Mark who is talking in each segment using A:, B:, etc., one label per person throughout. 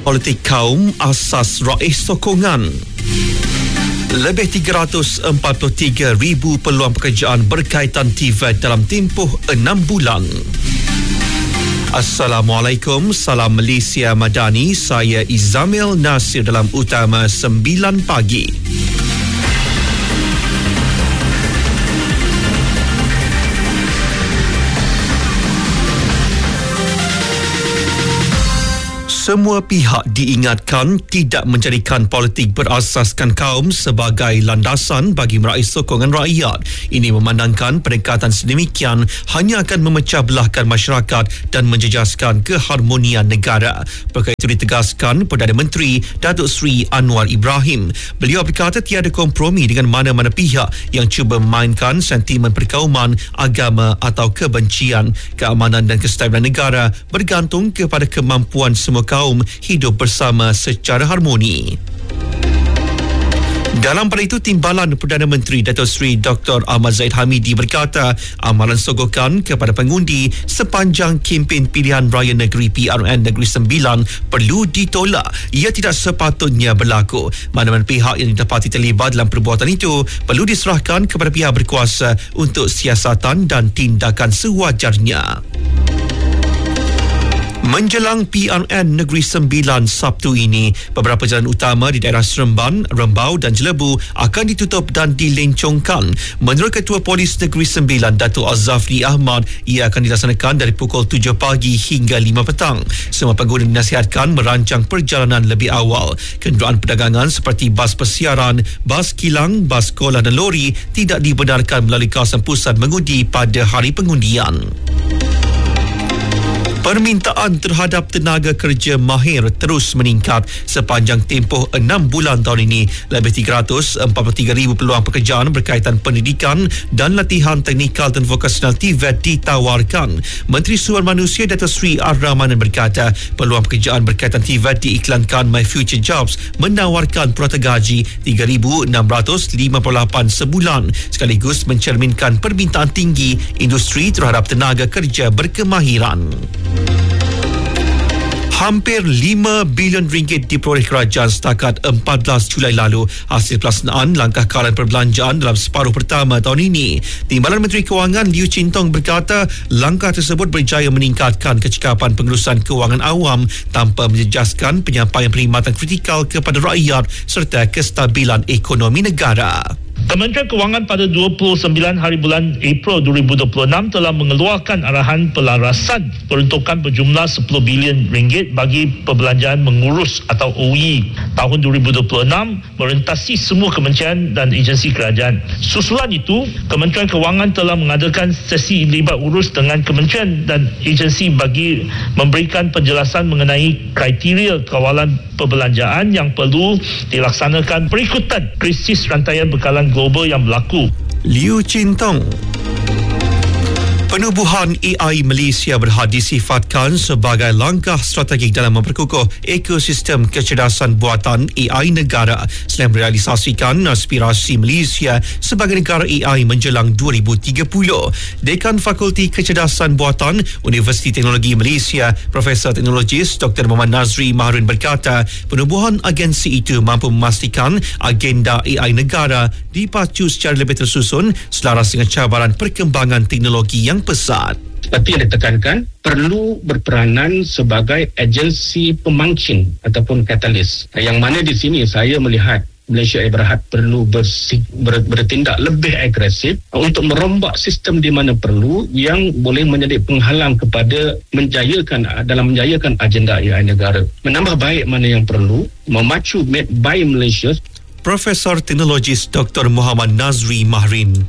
A: politik kaum asas raih sokongan. Lebih 343,000 peluang pekerjaan berkaitan TVET dalam tempoh 6 bulan. Assalamualaikum, salam Malaysia Madani. Saya Izamil Nasir dalam Utama 9 pagi. Semua pihak diingatkan tidak menjadikan politik berasaskan kaum sebagai landasan bagi meraih sokongan rakyat. Ini memandangkan pendekatan sedemikian hanya akan memecah belahkan masyarakat dan menjejaskan keharmonian negara. Perkara itu ditegaskan Perdana Menteri Datuk Seri Anwar Ibrahim. Beliau berkata tiada kompromi dengan mana-mana pihak yang cuba memainkan sentimen perkauman, agama atau kebencian. Keamanan dan kestabilan negara bergantung kepada kemampuan semua kaum hidup bersama secara harmoni. Dalam pada itu, Timbalan Perdana Menteri Datuk Seri Dr. Ahmad Zahid Hamidi berkata amalan sogokan kepada pengundi sepanjang kempen pilihan raya negeri PRN Negeri Sembilan perlu ditolak. Ia tidak sepatutnya berlaku. Mana-mana pihak yang didapati terlibat dalam perbuatan itu perlu diserahkan kepada pihak berkuasa untuk siasatan dan tindakan sewajarnya. Menjelang PRN Negeri Sembilan Sabtu ini, beberapa jalan utama di daerah Seremban, Rembau dan Jelebu akan ditutup dan dilencongkan. Menurut Ketua Polis Negeri Sembilan, Datuk Azafri Ahmad, ia akan dilaksanakan dari pukul 7 pagi hingga 5 petang. Semua pengguna dinasihatkan merancang perjalanan lebih awal. Kenderaan perdagangan seperti bas persiaran, bas kilang, bas sekolah dan lori tidak dibenarkan melalui kawasan pusat mengundi pada hari pengundian. Permintaan terhadap tenaga kerja mahir terus meningkat sepanjang tempoh 6 bulan tahun ini. Lebih 343,000 peluang pekerjaan berkaitan pendidikan dan latihan teknikal dan vokasional TVET ditawarkan. Menteri Sumber Manusia Datuk Seri Ar-Rahmanan berkata peluang pekerjaan berkaitan TVET diiklankan My Future Jobs menawarkan purata gaji RM3,658 sebulan sekaligus mencerminkan permintaan tinggi industri terhadap tenaga kerja berkemahiran. Hampir RM5 bilion diperoleh kerajaan setakat 14 Julai lalu hasil pelaksanaan langkah kawalan perbelanjaan dalam separuh pertama tahun ini. Timbalan Menteri Kewangan Liu Chin Tong berkata langkah tersebut berjaya meningkatkan kecekapan pengurusan kewangan awam tanpa menjejaskan penyampaian perkhidmatan kritikal kepada rakyat serta kestabilan ekonomi negara.
B: Kementerian Kewangan pada 29 hari bulan April 2026 telah mengeluarkan arahan pelarasan peruntukan berjumlah RM10 bilion bagi perbelanjaan mengurus atau OE tahun 2026 merentasi semua kementerian dan agensi kerajaan. Susulan itu, Kementerian Kewangan telah mengadakan sesi libat urus dengan kementerian dan agensi bagi memberikan penjelasan mengenai kriteria kawalan perbelanjaan yang perlu dilaksanakan berikutan krisis rantaian bekalan global yang berlaku.
A: Liu Chin Tong. Penubuhan AI Malaysia berhad disifatkan sebagai langkah strategik dalam memperkukuh ekosistem kecerdasan buatan AI negara selain merealisasikan aspirasi Malaysia sebagai negara AI menjelang 2030. Dekan Fakulti Kecerdasan Buatan Universiti Teknologi Malaysia, Profesor Teknologis Dr. Muhammad Nazri Mahrun berkata, penubuhan agensi itu mampu memastikan agenda AI negara dipacu secara lebih tersusun selaras dengan cabaran perkembangan teknologi yang pesat.
C: Seperti yang ditekankan, perlu berperanan sebagai agensi pemangkin ataupun katalis. Yang mana di sini saya melihat Malaysia Berhad perlu bertindak lebih agresif untuk merombak sistem di mana perlu yang boleh menjadi penghalang kepada menjayakan agenda AI negara. Menambah baik mana yang perlu, memacu Made by Malaysia.
A: Profesor Teknologis Dr. Muhammad Nazri Mahrin.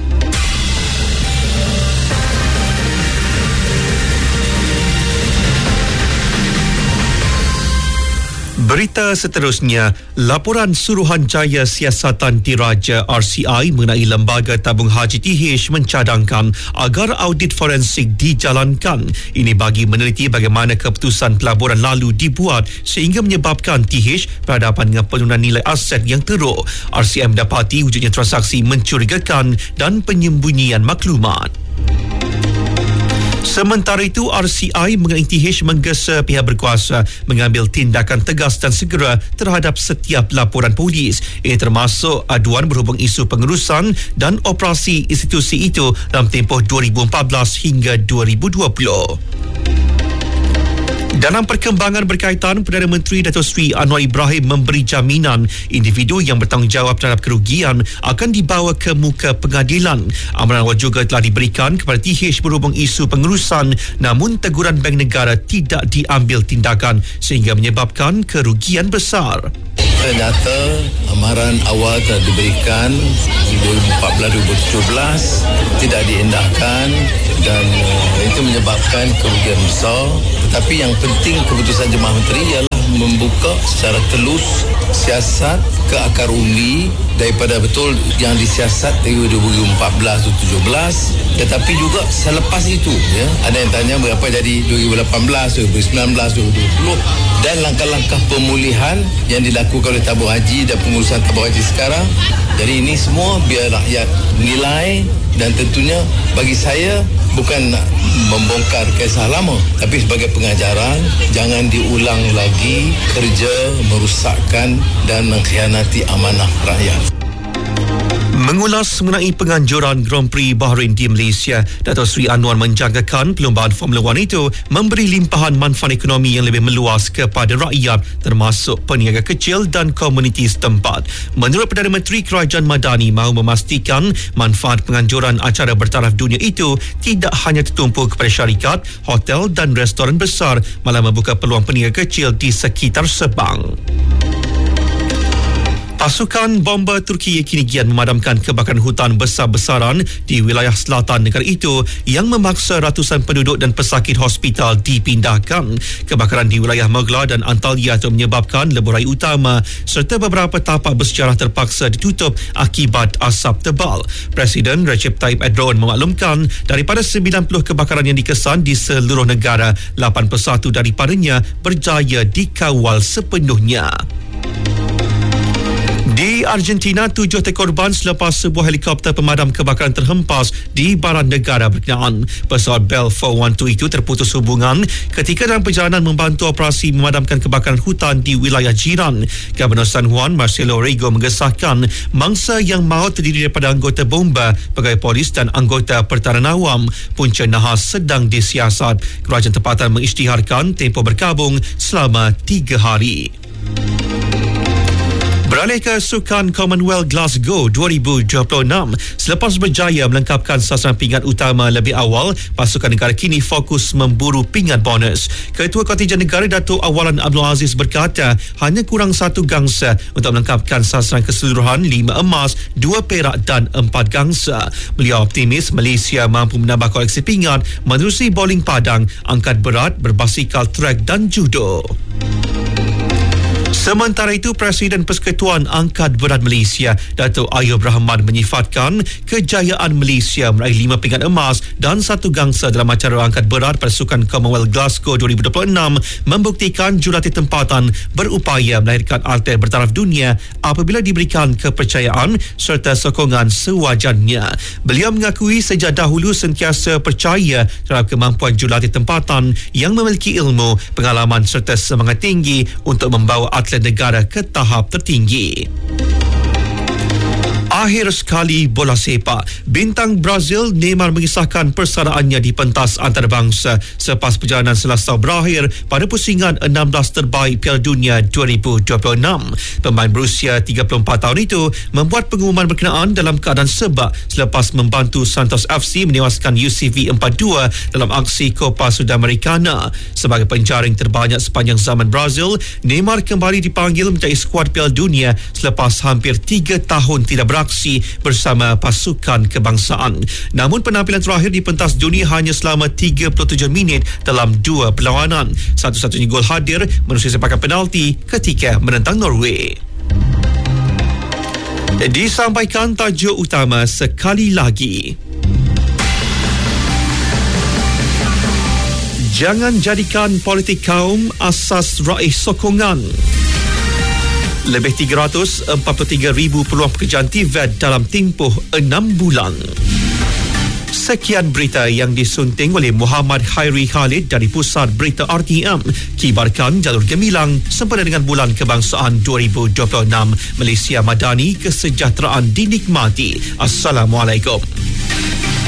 A: Berita seterusnya, laporan Suruhanjaya Siasatan Diraja RCI mengenai Lembaga Tabung Haji TH mencadangkan agar audit forensik dijalankan. Ini bagi meneliti bagaimana keputusan pelaburan lalu dibuat sehingga menyebabkan TH berhadapan dengan penurunan nilai aset yang teruk. RCI mendapati wujudnya transaksi mencurigakan dan penyembunyian maklumat. Sementara itu, RCI mengenai TH menggesa pihak berkuasa mengambil tindakan tegas dan segera terhadap setiap laporan polis. Ini termasuk aduan berhubung isu pengurusan dan operasi institusi itu dalam tempoh 2014 hingga 2020. Dalam perkembangan berkaitan, Perdana Menteri Datuk Seri Anwar Ibrahim memberi jaminan individu yang bertanggungjawab terhadap kerugian akan dibawa ke muka pengadilan. Amaran awal juga telah diberikan kepada TH berhubung isu pengurusan, namun teguran Bank Negara tidak diambil tindakan sehingga menyebabkan kerugian besar.
D: Ternyata amaran awal telah diberikan 2014-2017 tidak diindahkan dan itu menyebabkan kerugian besar. Tetapi yang penting keputusan Jemaah Menteri ialah membuka secara telus siasat ke akar umbi daripada betul yang disiasat dari 2014-2017, tetapi juga selepas itu ya. Ada yang tanya berapa jadi 2018, 2019, 2020 dan langkah-langkah pemulihan yang dilakukan oleh tabung haji dan pengurusan tabung haji sekarang. Jadi ini semua biar rakyat nilai, dan tentunya bagi saya bukan nak membongkar kisah lama, tapi sebagai pengajaran jangan diulang lagi kerja merosakkan dan mengkhianati amanah rakyat.
A: Mengulas mengenai penganjuran Grand Prix Bahrain di Malaysia, Datuk Seri Anwar menjangkakan perlombaan Formula 1 itu memberi limpahan manfaat ekonomi yang lebih meluas kepada rakyat termasuk peniaga kecil dan komuniti setempat. Menurut Perdana Menteri, Kerajaan Madani mahu memastikan manfaat penganjuran acara bertaraf dunia itu tidak hanya tertumpu kepada syarikat, hotel dan restoran besar, malah membuka peluang peniaga kecil di sekitar Sabang. Pasukan bomba Turki kini giat memadamkan kebakaran hutan besar-besaran di wilayah selatan negara itu yang memaksa ratusan penduduk dan pesakit hospital dipindahkan. Kebakaran di wilayah Megla dan Antalya itu menyebabkan lebuh raya utama serta beberapa tapak bersejarah terpaksa ditutup akibat asap tebal. Presiden Recep Tayyip Erdogan memaklumkan daripada 90 kebakaran yang dikesan di seluruh negara, 81 daripadanya berjaya dikawal sepenuhnya. Di Argentina, 7 korban selepas sebuah helikopter pemadam kebakaran terhempas di barat negara berkenaan. Pesawat Bell 412 itu terputus hubungan ketika dalam perjalanan membantu operasi memadamkan kebakaran hutan di wilayah jiran. Gubernur San Juan, Marcelo Rego, mengesahkan mangsa yang maut terdiri daripada anggota bomba, pegawai polis dan anggota pertahanan awam. Punca nahas sedang disiasat. Kerajaan tempatan mengisytiharkan tempoh berkabung selama 3 hari. Beralih ke Sukan Commonwealth Glasgow 2026, selepas berjaya melengkapkan sasaran pingat utama lebih awal, pasukan negara kini fokus memburu pingat bonus. Ketua Kontijen Negara Datuk Awalan Abdul Aziz berkata hanya kurang 1 gangsa untuk melengkapkan sasaran keseluruhan 5 emas, 2 perak dan 4 gangsa. Beliau optimis Malaysia mampu menambah koleksi pingat menerusi bowling padang, angkat berat, berbasikal trek dan judo. Sementara itu, Presiden Persekutuan Angkat Berat Malaysia, Datuk Ayub Rahman, menyifatkan kejayaan Malaysia meraih 5 pingat emas dan 1 gangsa dalam acara angkat berat Pasukan Commonwealth Glasgow 2026 membuktikan jurulatih tempatan berupaya melahirkan atlet bertaraf dunia apabila diberikan kepercayaan serta sokongan sewajarnya. Beliau mengakui sejak dahulu sentiasa percaya terhadap kemampuan jurulatih tempatan yang memiliki ilmu, pengalaman serta semangat tinggi untuk membawa atlet negara ke tahap tertinggi. Akhir sekali bola sepak. Bintang Brazil Neymar mengisahkan persaraannya di pentas antarabangsa selepas perjalanan Selasa berakhir pada pusingan 16 terbaik Piala Dunia 2026. Pemain berusia 34 tahun itu membuat pengumuman berkenaan dalam keadaan sebab selepas membantu Santos FC menewaskan UCV 4-2 dalam aksi Copa Sudamericana. Sebagai penjaring terbanyak sepanjang zaman Brazil, Neymar kembali dipanggil menjadi skuad Piala Dunia selepas hampir 3 tahun tidak beraksi bersama pasukan kebangsaan. Namun penampilan terakhir di pentas dunia hanya selama 37 minit dalam 2 perlawanan. Satu-satunya gol hadir menerusi sepakan penalti ketika menentang Norway. Disampaikan tajuk utama sekali lagi. Jangan jadikan politik kaum asas raih sokongan. Lebih 343,000 peluang pekerjaan TVET dalam tempoh 6 bulan. Sekian berita yang disunting oleh Muhammad Khairi Khalid dari Pusat Berita RTM. Kibarkan jalur gemilang sempena dengan Bulan Kebangsaan 2026. Malaysia Madani, kesejahteraan dinikmati. Assalamualaikum.